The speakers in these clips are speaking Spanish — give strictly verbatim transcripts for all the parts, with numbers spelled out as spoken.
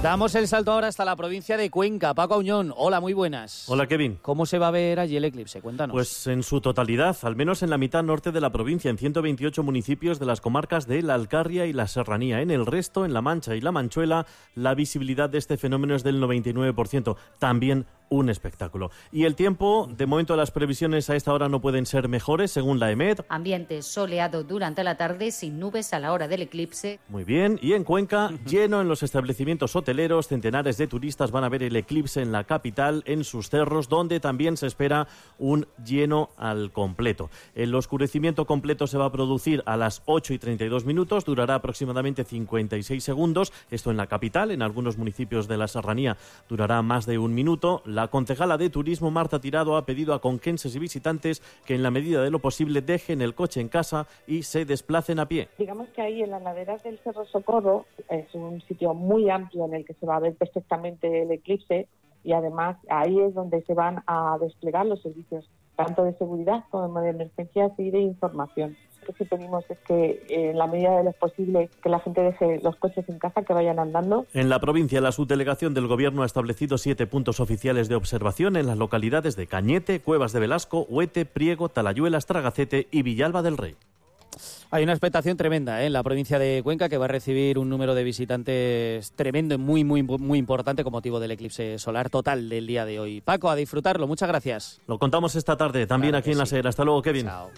Damos el salto ahora hasta la provincia de Cuenca. Paco Auñón, hola, muy buenas. Hola, Kevin. ¿Cómo se va a ver allí el eclipse? Cuéntanos. Pues en su totalidad, al menos en la mitad norte de la provincia, en ciento veintiocho municipios de las comarcas de La Alcarria y la Serranía. En el resto, en La Mancha y La Manchuela, la visibilidad de este fenómeno es del noventa y nueve por ciento. También un espectáculo. Y el tiempo, de momento las previsiones a esta hora no pueden ser mejores, según la EMET. Ambiente soleado durante la tarde, sin nubes a la hora del eclipse. Muy bien. Y en Cuenca, lleno en los establecimientos hoteleros, centenares de turistas van a ver el eclipse en la capital, en sus cerros, donde también se espera un lleno al completo. El oscurecimiento completo se va a producir a las ocho y treinta y dos minutos, durará aproximadamente cincuenta y seis segundos, esto en la capital. En algunos municipios de la Serranía durará más de un minuto. La concejala de Turismo, Marta Tirado, ha pedido a conquenses y visitantes que en la medida de lo posible dejen el coche en casa y se desplacen a pie. Digamos que ahí en las laderas del Cerro Socorro es un sitio muy amplio en el que se va a ver perfectamente el eclipse, y además ahí es donde se van a desplegar los servicios tanto de seguridad como de emergencias y de información. Lo que pedimos es que en la medida de lo posible que la gente deje los coches en casa, que vayan andando. En la provincia, la subdelegación del Gobierno ha establecido siete puntos oficiales de observación en las localidades de Cañete, Cuevas de Velasco, Huete, Priego, Talayuelas, Tragacete y Villalba del Rey. Hay una expectación tremenda ¿eh? en la provincia de Cuenca, que va a recibir un número de visitantes tremendo y muy, muy, muy importante con motivo del eclipse solar total del día de hoy. Paco, a disfrutarlo. Muchas gracias. Lo contamos esta tarde, también claro aquí en la sí. SER. Hasta luego, Kevin. Chao.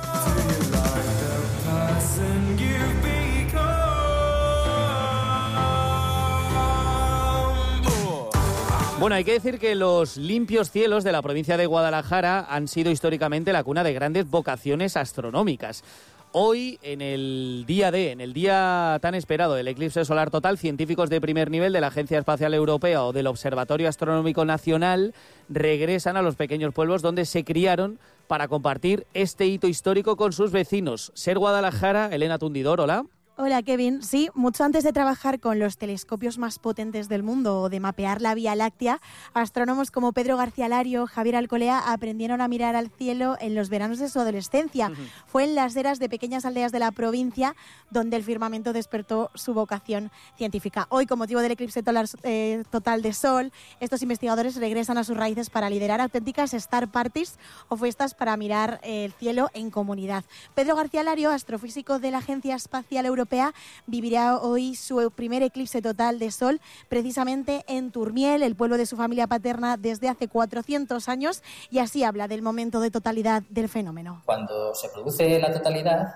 Bueno, hay que decir que los limpios cielos de la provincia de Guadalajara han sido históricamente la cuna de grandes vocaciones astronómicas. Hoy, en el día D, en el día tan esperado del eclipse solar total, científicos de primer nivel de la Agencia Espacial Europea o del Observatorio Astronómico Nacional regresan a los pequeños pueblos donde se criaron para compartir este hito histórico con sus vecinos. SER Guadalajara, Elena Tundidor, hola. Hola, Kevin. Sí, mucho antes de trabajar con los telescopios más potentes del mundo o de mapear la Vía Láctea, astrónomos como Pedro García Lario, Javier Alcolea aprendieron a mirar al cielo en los veranos de su adolescencia. Uh-huh. Fue en las eras de pequeñas aldeas de la provincia donde el firmamento despertó su vocación científica. Hoy, con motivo del eclipse total, eh, total de sol, estos investigadores regresan a sus raíces para liderar auténticas star parties o fiestas para mirar el cielo en comunidad. Pedro García Lario, astrofísico de la Agencia Espacial Europea, vivirá hoy su primer eclipse total de sol precisamente en Turmiel, el pueblo de su familia paterna desde hace cuatrocientos años, y así habla del momento de totalidad del fenómeno. Cuando se produce la totalidad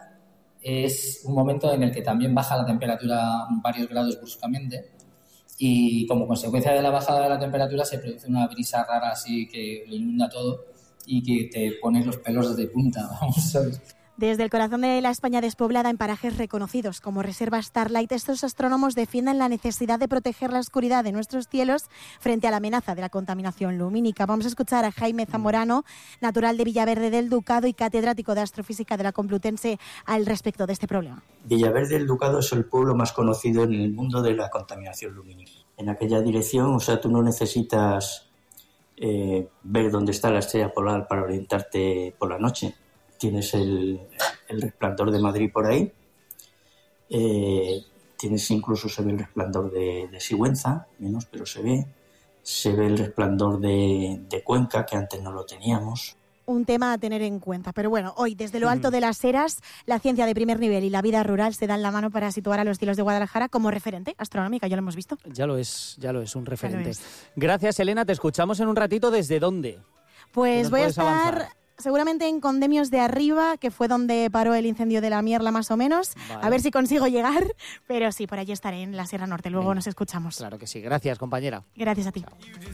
es un momento en el que también baja la temperatura varios grados bruscamente, y como consecuencia de la bajada de la temperatura se produce una brisa rara así que lo inunda todo y que te pones los pelos de punta, vamos, ¿sabes? Desde el corazón de la España despoblada, en parajes reconocidos como Reserva Starlight, estos astrónomos defienden la necesidad de proteger la oscuridad de nuestros cielos frente a la amenaza de la contaminación lumínica. Vamos a escuchar a Jaime Zamorano, natural de Villaverde del Ducado y catedrático de Astrofísica de la Complutense, al respecto de este problema. Villaverde del Ducado es el pueblo más conocido en el mundo de la contaminación lumínica. En aquella dirección, o sea, tú no necesitas eh, ver dónde está la estrella polar para orientarte por la noche. Tienes el, el resplandor de Madrid por ahí, eh, tienes incluso, se ve el resplandor de, de Sigüenza, menos, pero se ve, se ve el resplandor de, de Cuenca, que antes no lo teníamos. Un tema a tener en cuenta, pero bueno, hoy desde lo alto de las eras, la ciencia de primer nivel y la vida rural se dan la mano para situar a los cielos de Guadalajara como referente astronómica, ya lo hemos visto. Ya lo es, ya lo es, un referente. Es. Gracias, Elena, te escuchamos en un ratito. ¿Desde dónde? Pues voy a estar... avanzar? Seguramente en Condemios de Arriba, que fue donde paró el incendio de la Mierla más o menos. Vale. A ver si consigo llegar, pero sí, por allí estaré en la Sierra Norte. Luego Venga. Nos escuchamos. Claro que sí. Gracias, compañera. Gracias a ti.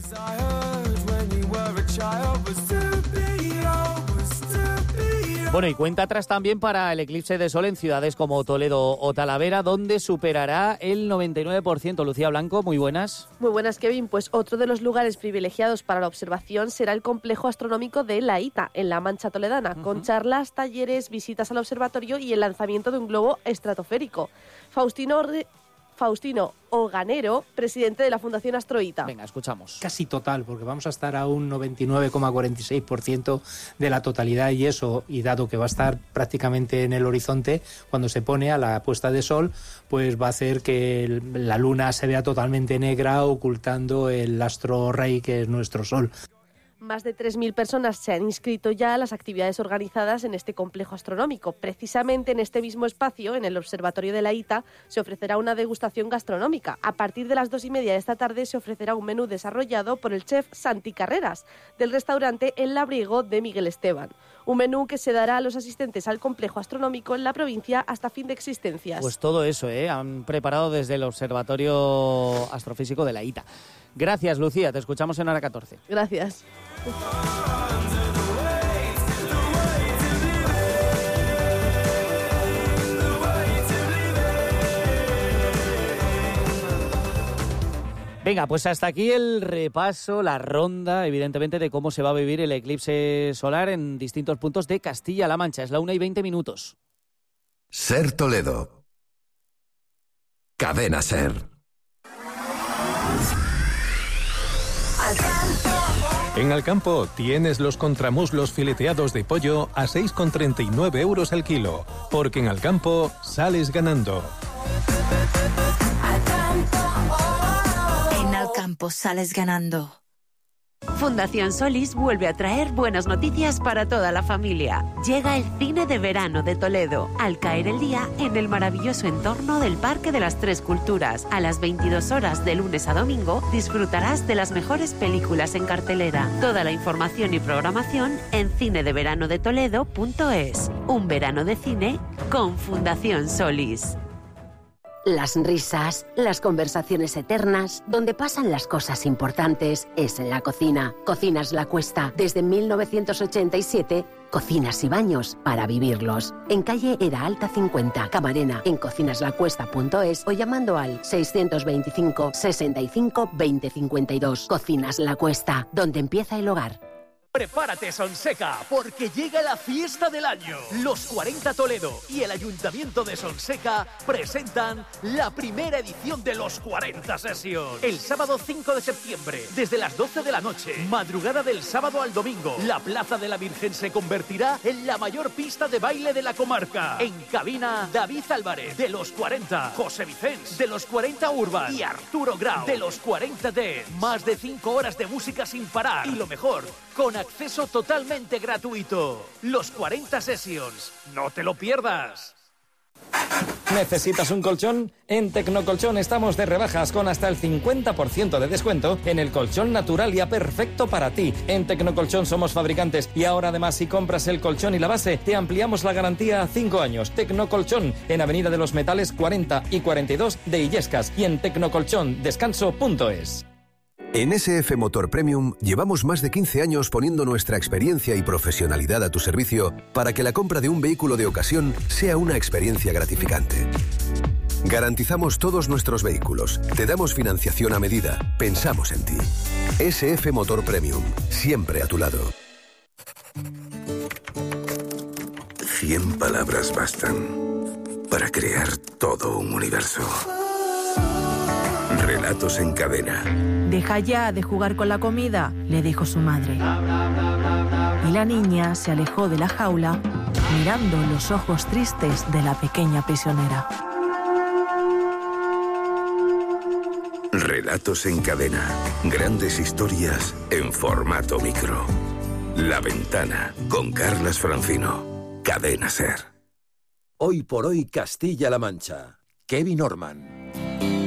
Bueno, y cuenta atrás también para el eclipse de sol en ciudades como Toledo o Talavera, donde superará el noventa y nueve por ciento. Lucía Blanco, muy buenas. Muy buenas, Kevin. Pues otro de los lugares privilegiados para la observación será el complejo astronómico de La Hita, en la Mancha toledana, uh-huh. con charlas, talleres, visitas al observatorio y el lanzamiento de un globo estratosférico. Faustino Orri... Faustino Oganero, presidente de la Fundación Astroita. Venga, escuchamos. Casi total, porque vamos a estar a un noventa y nueve coma cuarenta y seis por ciento de la totalidad, y eso, y dado que va a estar prácticamente en el horizonte, cuando se pone a la puesta de sol, pues va a hacer que la luna se vea totalmente negra, ocultando el astro rey que es nuestro sol. Más de tres mil personas se han inscrito ya a las actividades organizadas en este complejo astronómico. Precisamente en este mismo espacio, en el Observatorio de la ITA, se ofrecerá una degustación gastronómica. A partir de las dos y media de esta tarde se ofrecerá un menú desarrollado por el chef Santi Carreras, del restaurante El Labriego de Miguel Esteban. Un menú que se dará a los asistentes al complejo astronómico en la provincia hasta fin de existencias. Pues todo eso, ¿eh? Han preparado desde el Observatorio Astrofísico de la ITA. Gracias, Lucía. Te escuchamos en hora catorce. Gracias. Venga, pues hasta aquí el repaso, la ronda, evidentemente, de cómo se va a vivir el eclipse solar en distintos puntos de Castilla-La Mancha. Es la una y veinte minutos. Ser Toledo. Cadena Ser. En Alcampo tienes los contramuslos fileteados de pollo a seis con treinta y nueve euros el kilo, porque en Alcampo sales ganando. En Alcampo sales ganando. Fundación Solís vuelve a traer buenas noticias para toda la familia. Llega el cine de verano de Toledo, al caer el día en el maravilloso entorno del Parque de las Tres Culturas. A las veintidós horas de lunes a domingo disfrutarás de las mejores películas en cartelera. Toda la información y programación en cine de verano de toledo punto es. Un verano de cine con Fundación Solís. Las risas, las conversaciones eternas, donde pasan las cosas importantes, es en la cocina. Cocinas La Cuesta, desde mil novecientos ochenta y siete, cocinas y baños para vivirlos. En calle Era Alta cincuenta, Camarena, en cocinas la cuesta punto es o llamando al seiscientos veinticinco, sesenta y cinco, veinte cincuenta y dos. Cocinas La Cuesta, donde empieza el hogar. Prepárate, Sonseca, porque llega la fiesta del año. Los cuarenta Toledo y el Ayuntamiento de Sonseca presentan la primera edición de los cuarenta Sessions. El sábado cinco de septiembre, desde las doce de la noche, madrugada del sábado al domingo, la Plaza de la Virgen se convertirá en la mayor pista de baile de la comarca. En cabina, David Álvarez, de los cuarenta, José Vicens, de los cuarenta Urban y Arturo Grau, de los cuarenta Dance. Más de cinco horas de música sin parar. Y lo mejor, con acceso totalmente gratuito. Los cuarenta Sessions. No te lo pierdas. ¿Necesitas un colchón? En Tecnocolchón estamos de rebajas con hasta el cincuenta por ciento de descuento en el colchón Naturalia perfecto para ti. En Tecnocolchón somos fabricantes y ahora además si compras el colchón y la base te ampliamos la garantía a cinco años. Tecnocolchón en Avenida de los Metales cuarenta y cuarenta y dos de Illescas y en tecnocolchón descanso punto es. En S F Motor Premium llevamos más de quince años poniendo nuestra experiencia y profesionalidad a tu servicio para que la compra de un vehículo de ocasión sea una experiencia gratificante. Garantizamos todos nuestros vehículos, te damos financiación a medida, pensamos en ti. S F Motor Premium, siempre a tu lado. Cien palabras bastan para crear todo un universo. Relatos en cadena. Deja ya de jugar con la comida, le dijo su madre. Y la niña se alejó de la jaula, mirando los ojos tristes de la pequeña prisionera. Relatos en cadena. Grandes historias en formato micro. La Ventana, con Carlas Francino. Cadena Ser. Hoy por hoy Castilla-La Mancha. Kevin Orman.